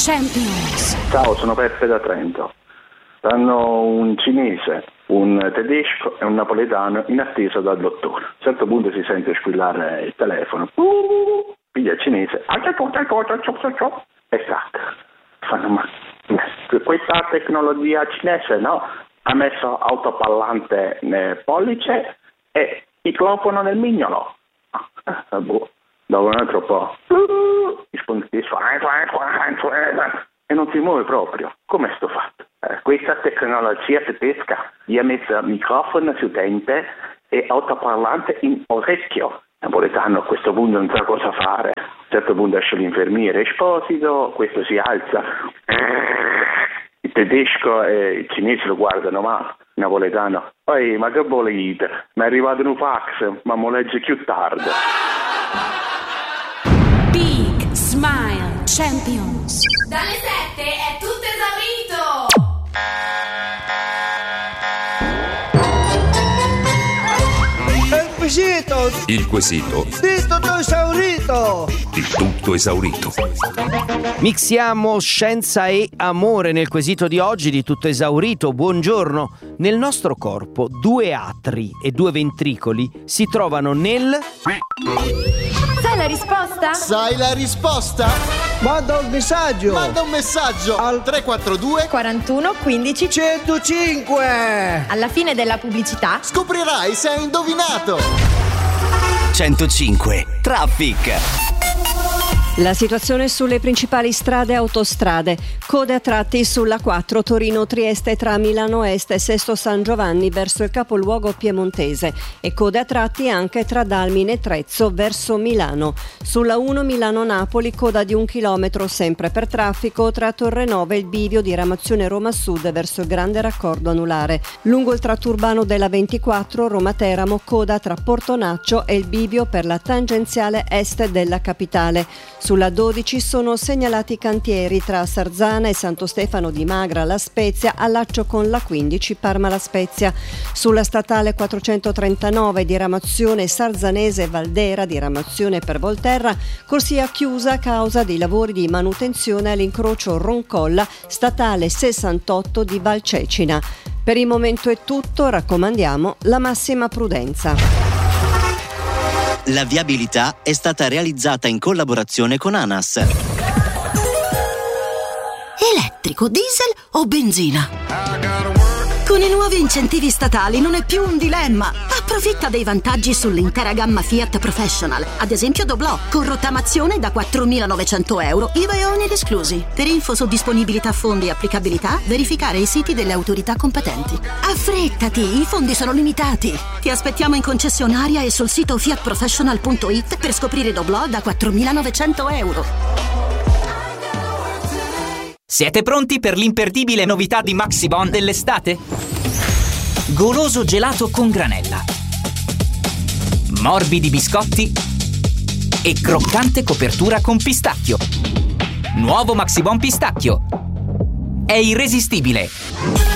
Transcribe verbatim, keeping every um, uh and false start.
Champions. Ciao, sono Peppe da Trento. Stanno un cinese, un tedesco e un napoletano in attesa dal dottore. A un certo punto si sente squillare il telefono. Uh, piglia il cinese. E stacca. Fanno, ma questa tecnologia cinese, no? Ha messo autoparlante nel pollice e microfono nel mignolo. Ah, boh. Dopo un altro po'. Uh, risponde e non si muove proprio. Come sto fatto? Eh, questa tecnologia tedesca gli ha messo microfono su dente e autoparlante in orecchio. Il napoletano a questo punto non sa cosa fare. A un certo punto esce l'infermiere Esposito, questo si alza. Il tedesco e il cinese lo guardano male. Il napoletano, ehi, ma che volete? Mi è arrivato un fax, ma mo legge più tardi. Big Smile Champions. Dalle sette è tutto esaurito. Il quesito. Il quesito. Di tutto esaurito. Di tutto esaurito. Mixiamo scienza e amore nel quesito di oggi di tutto esaurito. Buongiorno. Nel nostro corpo due atri e due ventricoli si trovano nel... Sai la risposta? Sai la risposta? Manda un messaggio. Manda un messaggio al tre quattro due quarantuno quindici centocinque. Alla fine della pubblicità scoprirai se hai indovinato. centocinque Traffic. La situazione sulle principali strade e autostrade. Code a tratti sulla quattro Torino-Trieste tra Milano Est e Sesto San Giovanni verso il capoluogo piemontese e code a tratti anche tra Dalmine e Trezzo verso Milano. Sulla uno Milano-Napoli coda di un chilometro sempre per traffico tra Torrenova e il bivio di Ramazione Roma Sud verso il grande raccordo anulare. Lungo il tratto urbano della ventiquattro Roma-Teramo coda tra Portonaccio e il bivio per la tangenziale est della capitale. Sulla dodici sono segnalati cantieri tra Sarzana e Santo Stefano di Magra La Spezia, allaccio con la quindici Parma La Spezia. Sulla statale quattrocentotrentanove diramazione Sarzanese Valdera, diramazione per Volterra, corsia chiusa a causa dei lavori di manutenzione all'incrocio Roncolla, statale sessantotto di Valcecina. Per il momento è tutto, raccomandiamo la massima prudenza. La viabilità è stata realizzata in collaborazione con ANAS. Elettrico, diesel o benzina? Con i nuovi incentivi statali non è più un dilemma. Approfitta dei vantaggi sull'intera gamma Fiat Professional. Ad esempio Doblò, con rottamazione da quattromilanovecento euro, I V A e oneri esclusi. Per info su disponibilità fondi e applicabilità, verificare i siti delle autorità competenti. Affrettati, i fondi sono limitati. Ti aspettiamo in concessionaria e sul sito fiat professional punto it per scoprire Doblò da quattromilanovecento euro. Siete pronti per l'imperdibile novità di Maxibon dell'estate? Goloso gelato con granella, morbidi biscotti e croccante copertura con pistacchio. Nuovo Maxibon pistacchio. È irresistibile.